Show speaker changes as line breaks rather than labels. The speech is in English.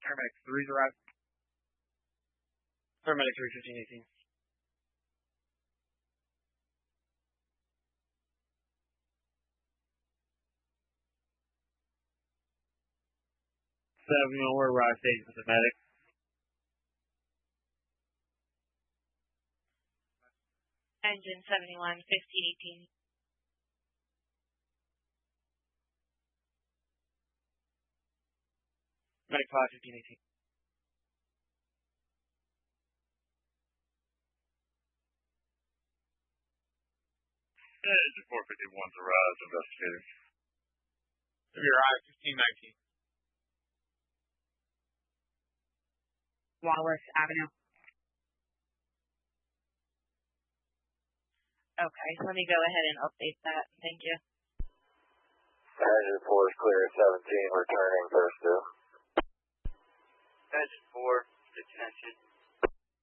Paramedic 3's arrived. Paramedic 3, 1518. We're arrived station with the medic.
Engine 71, 1518.
Medic 5, 1518.
Engine 451's arrived, investigating.
We arrived 1519.
Wallace Avenue.
Okay, let me go ahead and update that. Thank you.
Engine 4 is clear at 17, returning first due.
Engine 4, attention.